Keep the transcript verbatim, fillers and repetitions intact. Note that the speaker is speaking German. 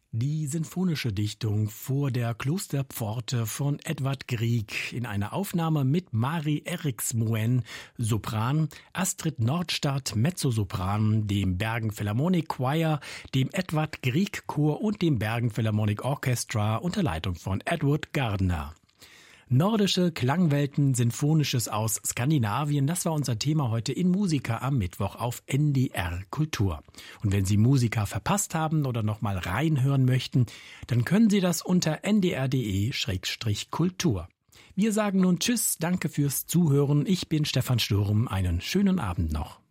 Die sinfonische Dichtung vor der Klosterpforte von Edvard Grieg in einer Aufnahme mit Mari Eriksmoen, Sopran, Astrid Nordstadt, Mezzosopran, dem Bergen Philharmonic Choir, dem Edvard Grieg Chor und dem Bergen Philharmonic Orchestra unter Leitung von Edward Gardner. Nordische Klangwelten, Sinfonisches aus Skandinavien, das war unser Thema heute in Musica am Mittwoch auf N D R Kultur. Und wenn Sie Musica verpasst haben oder nochmal reinhören möchten, dann können Sie das unter n d r punkt d e Schrägstrich kultur. Wir sagen nun Tschüss, danke fürs Zuhören. Ich bin Stefan Sturm, einen schönen Abend noch.